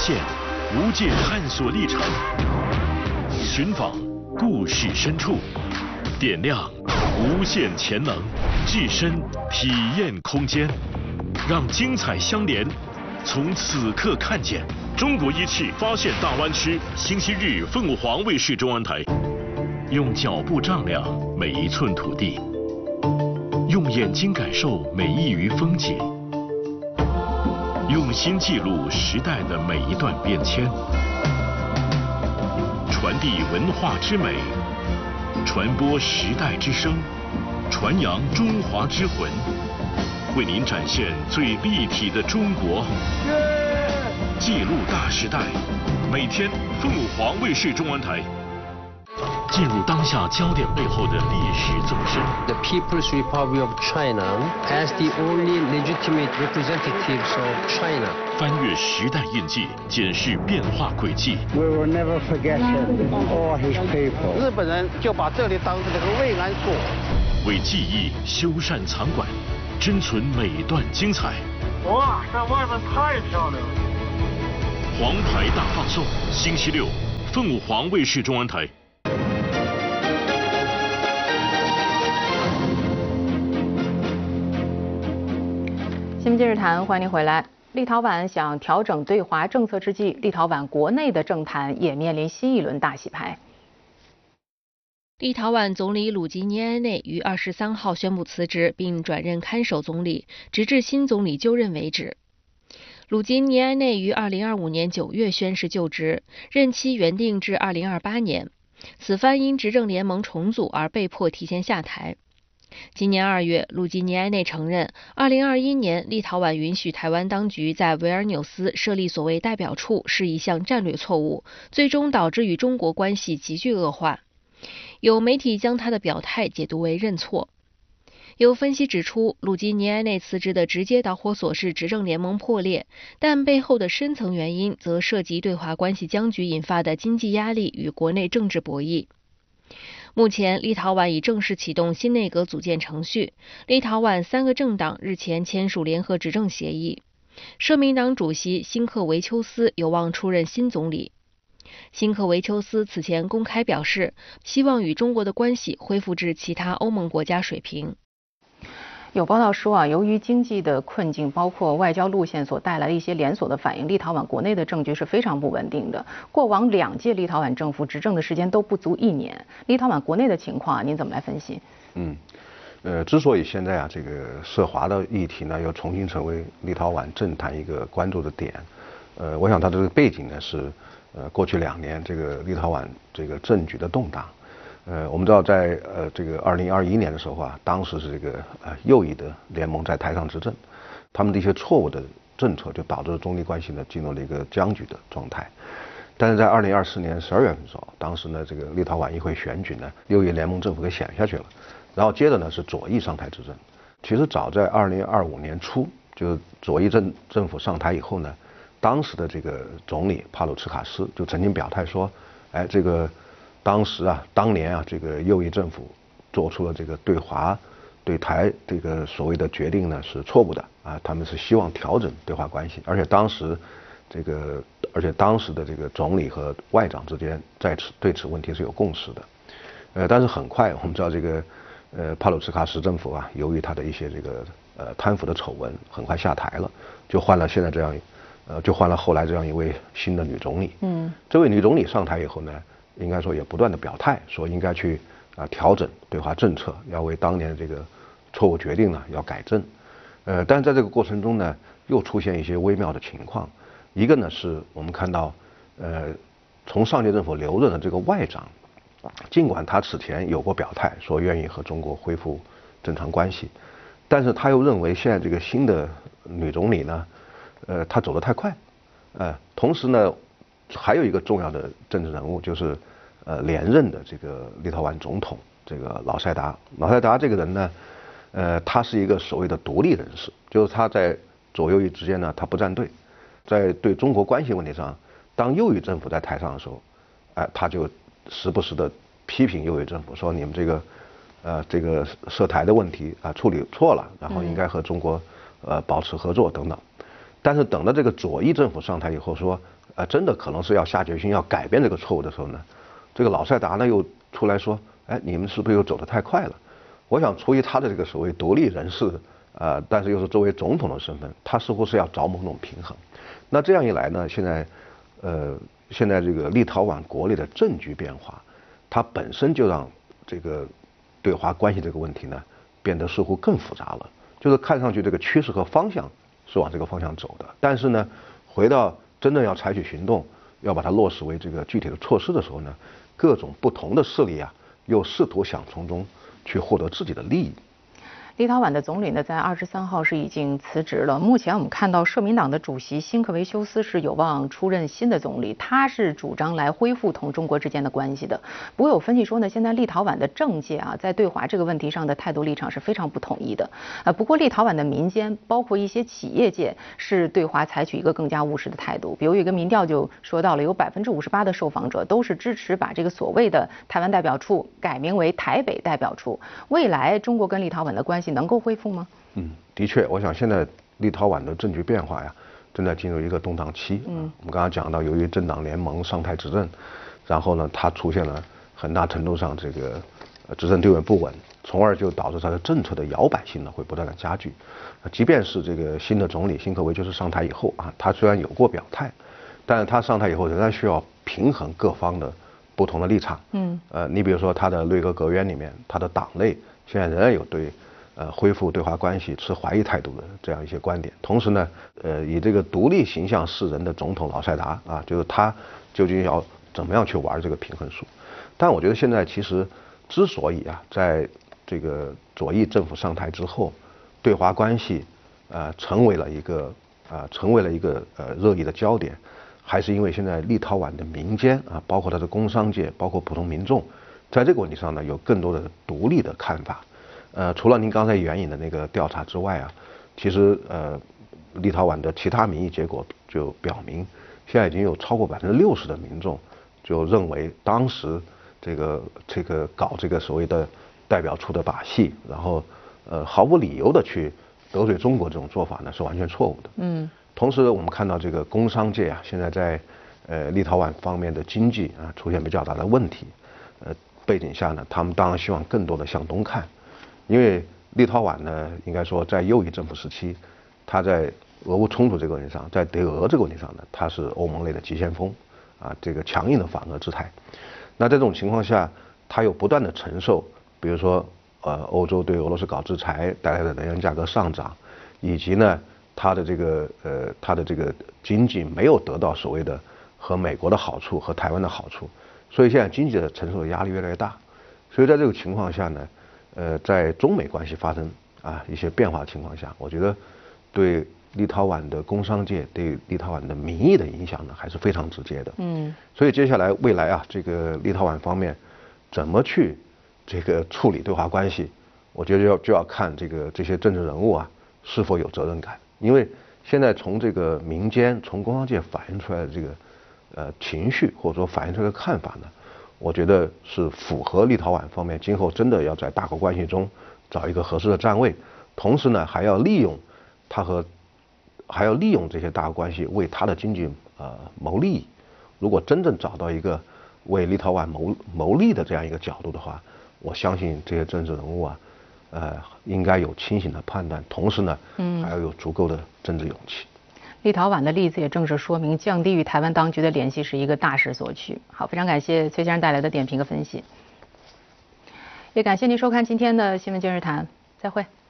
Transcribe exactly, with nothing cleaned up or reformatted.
现无界探索历程，寻访故事深处，点亮无限潜能，置身体验空间，让精彩相连。从此刻看见中国一翅发现大湾区，星期日凤凰卫视中文台。用脚步丈量每一寸土地，用眼睛感受每一隅风景，用心记录时代的每一段变迁，传递文化之美，传播时代之声，传扬中华之魂，为您展现最立体的中国，记录大时代。每天凤凰卫视中文台。进入当下焦点背后的历史纵深。 The People's Republic of China as the only legitimate representatives of China. 翻越时代印记，检视变化轨迹。 We will never forget him or his people. 日本人就把这里当成了个慰安所。 为记忆修缮藏馆，珍存每段精彩。 哇，这外面太漂亮了！ 黄牌大放送，星期六，凤凰卫视中文台。 新闻今日谈，欢迎您回来。立陶宛想调整对华政策之际，立陶宛国内的政坛也面临新一轮大洗牌。 立陶宛总理鲁吉尼埃内于二十三号宣布辞职，并转任看守总理，直至新总理就任为止。鲁吉尼埃内于二零二五年九月宣誓就职，任期原定至二零二八年。此番因执政联盟重组而被迫提前下台。今年二月，鲁吉尼埃内承认，二零二一年立陶宛允许台湾当局在维尔纽斯设立所谓代表处是一项战略错误，最终导致与中国关系急剧恶化。有媒体将他的表态解读为认错。有分析指出，鲁吉尼埃内辞职的直接导火索是执政联盟破裂，但背后的深层原因则涉及对华关系僵局引发的经济压力与国内政治博弈。目前，立陶宛已正式启动新内阁组建程序。立陶宛三个政党日前签署联合执政协议，社民党主席辛克维丘斯有望出任新总理。辛克维丘斯此前公开表示，希望与中国的关系恢复至其他欧盟国家水平。 有报道说啊，由于经济的困境，包括外交路线所带来的一些连锁的反应，立陶宛国内的政局是非常不稳定的。过往两届立陶宛政府执政的时间都不足一年，立陶宛国内的情况啊，您怎么来分析？ 嗯，呃，之所以现在啊这个涉华的议题呢，又重新成为立陶宛政坛一个关注的点，呃，我想它的这个背景呢是，呃，过去两年这个立陶宛这个政局的动荡。呃，我们知道在呃这个二零二一年的时候啊，当时是这个呃右翼的联盟在台上执政，他们的一些错误的政策就导致中立关系呢进入了一个僵局的状态。但是在二零二四年十二月份的时候，当时呢这个立陶宛议会选举呢，右翼联盟政府给选下去了，然后接着呢是左翼上台执政。其实早在二零二五年初，就是左翼政政府上台以后呢，当时的这个总理帕鲁茨卡斯就曾经表态说，哎这个。当时啊，当年啊，这个右翼政府做出了这个对华、对台这个所谓的决定呢是错误的啊，他们是希望调整对华关系，而且当时这个，而且当时的这个总理和外长之间在此对此问题是有共识的，呃，但是很快我们知道这个呃帕鲁茨卡什政府啊，由于他的一些这个呃贪腐的丑闻，很快下台了，就换了现在这样，呃，就换了后来这样一位新的女总理。嗯，这位女总理上台以后呢，应该说也不断的表态，说应该去啊调整对华政策，要为当年的这个错误决定呢要改正。呃，但是在这个过程中呢，又出现一些微妙的情况。一个呢是我们看到，呃，从上届政府留任的这个外长，尽管他此前有过表态，说愿意和中国恢复正常关系，但是他又认为现在这个新的女总理呢，呃，她走得太快，呃，同时呢。还有一个重要的政治人物，就是呃连任的这个立陶宛总统这个老塞达。老塞达这个人呢，呃，他是一个所谓的独立人士，就是他在左右翼之间呢，他不站队。在对中国关系问题上，当右翼政府在台上的时候，哎、呃，他就时不时的批评右翼政府，说你们这个呃这个涉台的问题啊、呃、处理错了，然后应该和中国呃保持合作等等。但是等到这个左翼政府上台以后说， 呃，真的可能是要下决心要改变这个错误的时候呢，这个老塞达呢又出来说，哎，你们是不是又走得太快了？我想出于他的这个所谓独立人士，呃，但是又是作为总统的身份，他似乎是要找某种平衡。那这样一来呢，现在，呃，现在这个立陶宛国内的政局变化，它本身就让这个对华关系这个问题呢变得似乎更复杂了。就是看上去这个趋势和方向是往这个方向走的，但是呢，回到真正要采取行动，要把它落实为这个具体的措施的时候呢，各种不同的势力啊，又试图想从中去获得自己的利益。 立陶宛的总理呢，在二十三号是已经辞职了。目前我们看到社民党的主席辛克维修斯是有望出任新的总理，他是主张来恢复同中国之间的关系的。不过有分析说呢，现在立陶宛的政界啊，在对华这个问题上的态度立场是非常不统一的。呃，不过立陶宛的民间，包括一些企业界，是对华采取一个更加务实的态度。比如有一个民调就说到了，有百分之五十八的受访者都是支持把这个所谓的台湾代表处改名为台北代表处。未来中国跟立陶宛的关系能够恢复吗？ 嗯，的确，我想现在立陶宛的政局变化呀，正在进入一个动荡期。嗯，我们刚刚讲到，由于政党联盟上台执政，然后呢，它出现了很大程度上这个执政地位不稳，从而就导致它的政策的摇摆性呢会不断的加剧。即便是这个新的总理辛克维修斯上台以后啊，他虽然有过表态，但是他上台以后仍然需要平衡各方的不同的立场。嗯，呃，你比如说他的内阁阁员里面，他的党内现在仍然有对呃恢复对华关系持怀疑态度的这样一些观点。同时呢，呃，以这个独立形象示人的总统老塞达啊，就是他究竟要怎么样去玩这个平衡术？但我觉得现在其实之所以啊，在这个左翼政府上台之后，对华关系呃成为了一个啊、呃、成为了一个呃热议的焦点，还是因为现在立陶宛的民间啊，包括它的工商界，包括普通民众，在这个问题上呢，有更多的独立的看法。呃，除了您刚才援引的那个调查之外啊，其实呃，立陶宛的其他民意结果就表明，现在已经有超过百分之六十的民众就认为当时这个这个搞这个所谓的代表处的把戏，然后呃毫无理由的去得罪中国这种做法呢，是完全错误的。嗯。同时，我们看到这个工商界啊，现在在呃立陶宛方面的经济啊出现比较大的问题，呃背景下呢，他们当然希望更多的向东看。因为立陶宛呢，应该说在右翼政府时期，它在俄乌冲突这个问题上，在对俄这个问题上呢，它是欧盟内的急先锋，啊，这个强硬的反俄姿态。那在这种情况下，它又不断的承受，比如说呃，欧洲对俄罗斯搞制裁带来的能源价格上涨，以及呢，它的这个呃，它的这个经济没有得到所谓的和美国的好处和台湾的好处，所以现在经济的承受的压力越来越大。所以在这个情况下呢，呃，在中美关系发生啊一些变化的情况下，我觉得对立陶宛的工商界、对立陶宛的民意的影响呢，还是非常直接的。嗯，所以接下来未来啊，这个立陶宛方面怎么去这个处理对华关系，我觉得要就要看这个这些政治人物啊是否有责任感，因为现在从这个民间、从工商界反映出来的这个呃情绪或者说反映出来的看法呢，我觉得是符合立陶宛方面今后真的要在大国关系中找一个合适的站位，同时呢还要利用它和还要利用这些大国关系为它的经济呃谋利益。如果真正找到一个为立陶宛谋谋利的这样一个角度的话，我相信这些政治人物啊，呃，应该有清醒的判断，同时呢，嗯，还要有足够的政治勇气。 立陶宛的例子也正是说明，降低与台湾当局的联系是一个大势所趋。好，非常感谢崔先生带来的点评和分析，也感谢您收看今天的新闻今日谈，再会。